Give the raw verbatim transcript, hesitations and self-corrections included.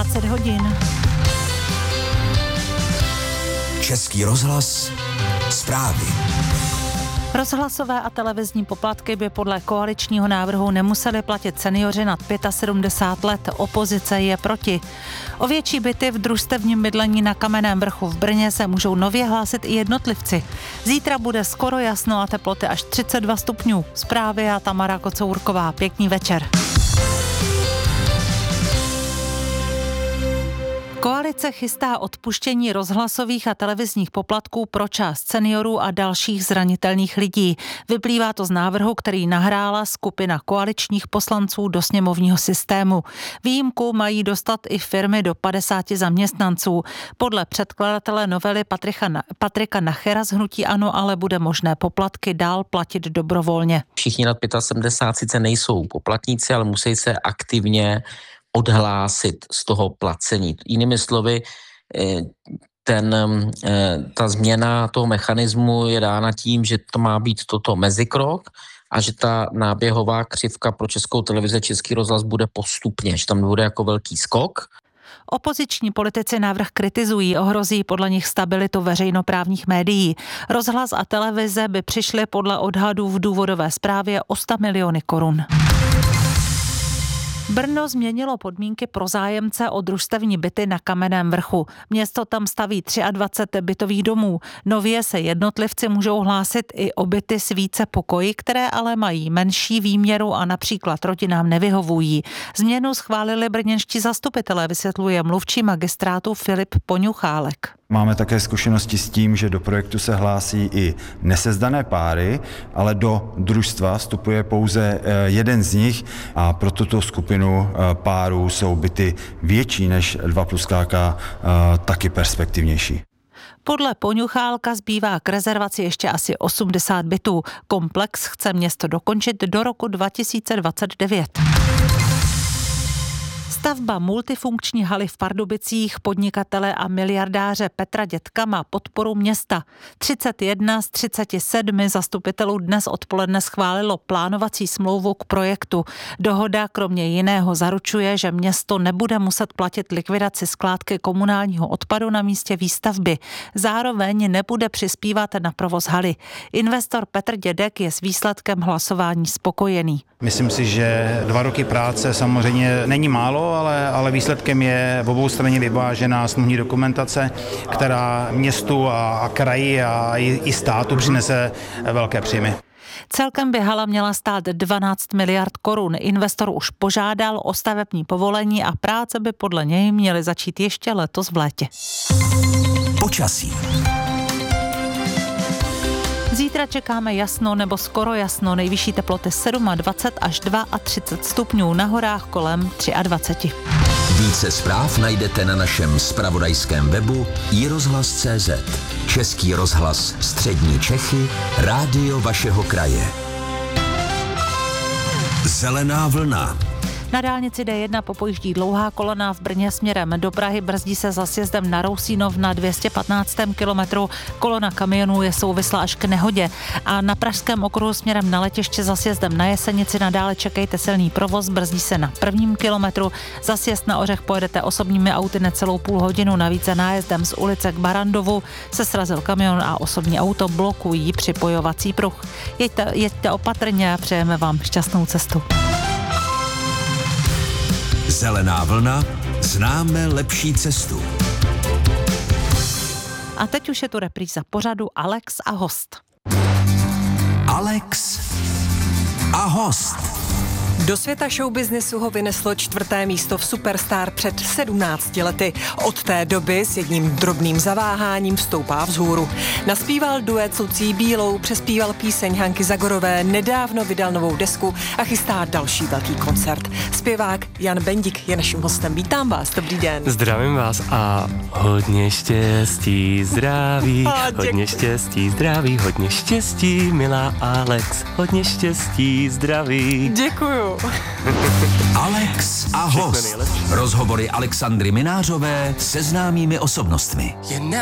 dvacet hodin. Český rozhlas, zprávy. Rozhlasové a televizní poplatky by podle koaličního návrhu nemuseli platit seniori nad sedmdesát pět let. Opozice je proti. O větší byty v družstevním bydlení na Kamenném Vrchu v Brně se můžou nově hlásit i jednotlivci. Zítra bude skoro jasno a teploty až třicet dva stupňů. Zprávy a Tamara Kocourková. Pěkný večer. Koalice chystá odpuštění rozhlasových a televizních poplatků pro část seniorů a dalších zranitelných lidí. Vyplývá to z návrhu, který nahrála skupina koaličních poslanců do sněmovního systému. Výjimku mají dostat i firmy do padesáti zaměstnanců. Podle předkladatele novely Patrika, Patrika Nachera z hnutí ANO ale bude možné poplatky dál platit dobrovolně. Všichni nad sedmdesát pět sice nejsou poplatníci, ale musí se aktivně odhlásit z toho placení. Jinými slovy, ten, ta změna toho mechanismu je dána tím, že to má být toto mezikrok a že ta náběhová křivka pro Českou televizi, Český rozhlas bude postupně, že tam bude jako velký skok. Opoziční politici návrh kritizují, ohrozí podle nich stabilitu veřejnoprávních médií. Rozhlas a televize by přišly podle odhadů v důvodové zprávě o sto miliony korun. Brno změnilo podmínky pro zájemce o družstevní byty na Kamenném Vrchu. Město tam staví dvacet tři bytových domů. Nově se jednotlivci můžou hlásit i o byty s více pokoji, které ale mají menší výměru a například rodinám nevyhovují. Změnu schválili brněnští zastupitelé, vysvětluje mluvčí magistrátu Filip Poňuchálek. Máme také zkušenosti s tím, že do projektu se hlásí i nesezdané páry, ale do družstva vstupuje pouze jeden z nich a pro tuto skupinu párů jsou byty větší než dva plus K K taky perspektivnější. Podle Poňuchálka zbývá k rezervaci ještě asi osmdesát bytů. Komplex chce město dokončit do roku dva tisíce dvacet devět. Stavba multifunkční haly v Pardubicích podnikatele a miliardáře Petra Dětka má podporu města. třicet jedna z třiceti sedmi zastupitelů dnes odpoledne schválilo plánovací smlouvu k projektu. Dohoda kromě jiného zaručuje, že město nebude muset platit likvidaci skládky komunálního odpadu na místě výstavby. Zároveň nebude přispívat na provoz haly. Investor Petr Dědek je s výsledkem hlasování spokojený. Myslím si, že dva roky práce samozřejmě není málo, ale, ale výsledkem je v obou straně vyvážená smluvní dokumentace, která městu a, a kraji a i, i státu přinese velké příjmy. Celkem by hala měla stát dvanáct miliard korun. Investor už požádal o stavební povolení a práce by podle něj měly začít ještě letos v létě. Počasí. Zítra čekáme jasno nebo skoro jasno, nejvyšší teploty dvacet sedm až třicet dva stupňů, na horách kolem dvacet tři. Více zpráv najdete na našem zpravodajském webu i rozhlas tečka cé zet. Český rozhlas Střední Čechy, rádio vašeho kraje. Zelená vlna. Na dálnici D jedna popojíždí dlouhá kolona v Brně směrem do Prahy, brzdí se za sjezdem na Rousínov na dvě stě patnáctém kilometru. Kolona kamionů je souvislá až k nehodě. A na pražském okruhu směrem na letiště za sjezdem na Jesenici nadále čekejte silný provoz, brzdí se na prvním kilometru. Za sjezd na Ořech pojedete osobními auty necelou půl hodinu, navíc za nájezdem z ulice k Barandovu se srazil kamion a osobní auto blokují připojovací pruh. Jeďte, jeďte opatrně a přejeme vám šťastnou cestu. Zelená vlna, známe lepší cestu. A teď už je tu repríza pořadu Alex a host. Alex a host. Do světa showbiznesu ho vyneslo čtvrté místo v Superstar před sedmnácti lety. Od té doby s jedním drobným zaváháním vstoupá vzhůru. Naspíval duet s Lucí Bílou, přespíval píseň Hanky Zagorové, nedávno vydal novou desku a chystá další velký koncert. Zpěvák Jan Bendik je naším hostem. Vítám vás, dobrý den. Zdravím vás a hodně štěstí, zdraví, A, hodně štěstí, zdraví, hodně štěstí, milá Alex, hodně štěstí, zdraví. Děkuju. Alex a host. Rozhovory Alexandry Minářové se známými osobnostmi.